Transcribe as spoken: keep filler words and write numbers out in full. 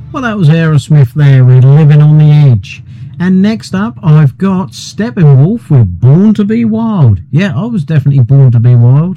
Well, that was Aerosmith there with Living on the Edge. And next up, I've got Steppenwolf with Born to Be Wild. Yeah, I was definitely born to be wild.